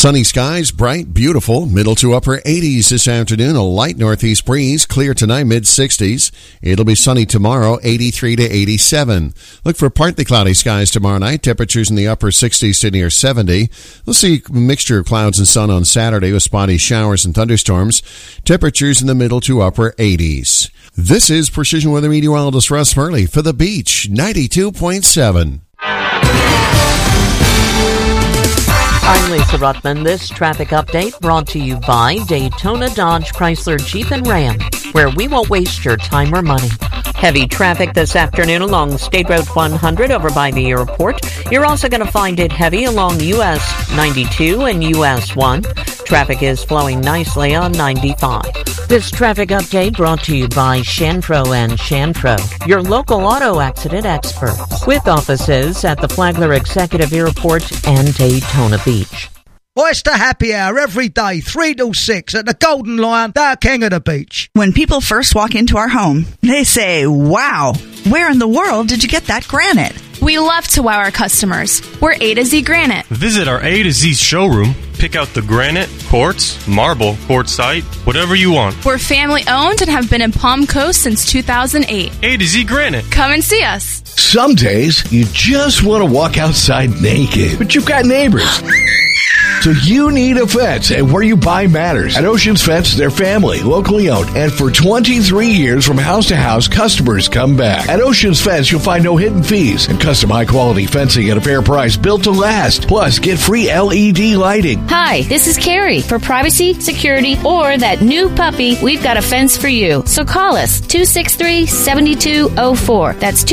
Sunny skies, bright, beautiful, middle to upper 80s this afternoon. A light northeast breeze, clear tonight, mid-60s. It'll be sunny tomorrow, 83 to 87. Look for partly cloudy skies tomorrow night. Temperatures in the upper 60s to near 70. We'll see a mixture of clouds and sun on Saturday with spotty showers and thunderstorms. Temperatures in the middle to upper 80s. This is Precision Weather Meteorologist Russ Murley for The Beach, 92.7. I'm Lisa Ruttman. This traffic update brought to you by Daytona Dodge Chrysler Jeep and Ram, where we won't waste your time or money. Heavy traffic this afternoon along State Road 100 over by the airport. You're also going to find it heavy along US 92 and US 1. Traffic is flowing nicely on 95. This traffic update brought to you by Shantro and Shantro, your local auto accident experts, with offices at the Flagler Executive Airport and Daytona Beach. Well, it's the happy hour every day, 3 to 6 at the Golden Lion, the king of the beach. When people first walk into our home, they say, wow, where in the world did you get that granite? We love to wow our customers. We're A to Z Granite. Visit our A to Z showroom. Pick out the granite, quartz, marble, quartzite, whatever you want. We're family owned and have been in Palm Coast since 2008. A to Z Granite. Come and see us. Some days, you just want to walk outside naked, but you've got neighbors. So you need a fence, and where you buy matters. At Oceans Fence, they're family, locally owned, and for 23 years from house to house, customers come back. At Oceans Fence, you'll find no hidden fees and custom high-quality fencing at a fair price, built to last. Plus, get free LED lighting. Hi, this is Carrie. For privacy, security, or that new puppy, we've got a fence for you. So call us, 263-7204. That's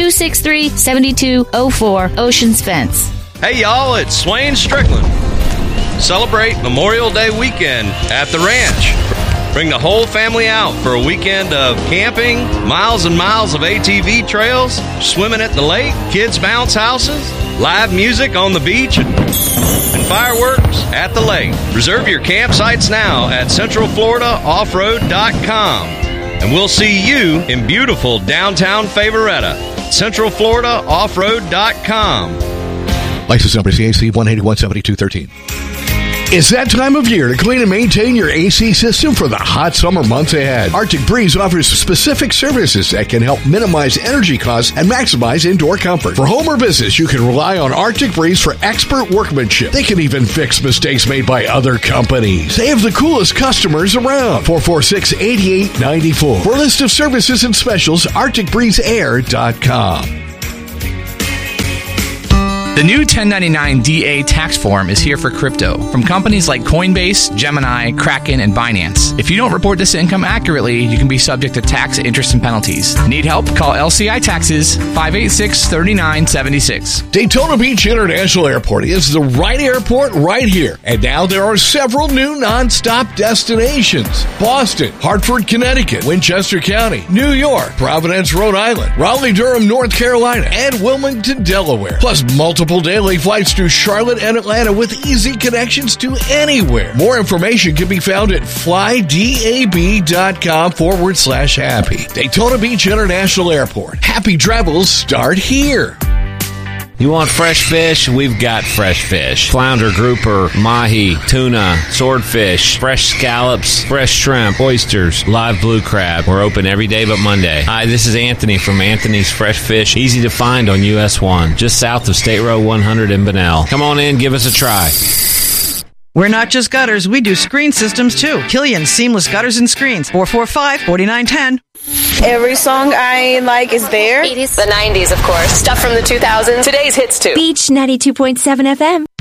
263-7204, Oceans Fence. Hey, y'all, it's Swain Strickland. Celebrate Memorial Day weekend at the ranch. Bring the whole family out for a weekend of camping, miles and miles of ATV trails, swimming at the lake, kids' bounce houses, live music on the beach, and fireworks at the lake. Reserve your campsites now at CentralFloridaOffroad.com. And we'll see you in beautiful downtown Favoretta. CentralFloridaOffroad.com. License number CAC 1817213. It's that time of year to clean and maintain your AC system for the hot summer months ahead. Arctic Breeze offers specific services that can help minimize energy costs and maximize indoor comfort. For home or business, you can rely on Arctic Breeze for expert workmanship. They can even fix mistakes made by other companies. They have the coolest customers around. 446-8894. For a list of services and specials, ArcticBreezeAir.com. The new 1099 DA tax form is here for crypto from companies like Coinbase, Gemini, Kraken, and Binance. If you don't report this income accurately, you can be subject to tax, interest, and penalties. Need help? Call LCI Taxes 586-3976. Daytona Beach International Airport is the right airport right here. And now there are several new nonstop destinations. Boston, Hartford, Connecticut, Winchester County, New York, Providence, Rhode Island, Raleigh-Durham, North Carolina, and Wilmington, Delaware. Plus multiple daily flights to Charlotte and Atlanta with easy connections to anywhere. More information can be found at flydab.com/happy. Daytona Beach International Airport. Happy travels start here. You want fresh fish? We've got fresh fish. Flounder, grouper, mahi, tuna, swordfish, fresh scallops, fresh shrimp, oysters, live blue crab. We're open every day but Monday. Hi, this is Anthony from Anthony's Fresh Fish. Easy to find on US 1, just south of State Road 100 in Bunnell. Come on in, give us a try. We're not just gutters, we do screen systems too. Killian Seamless Gutters and Screens, 445-4910. Every song I like is there. 80s, the 90s, of course. Stuff from the 2000s. Today's hits, too. Beach 92.7 FM.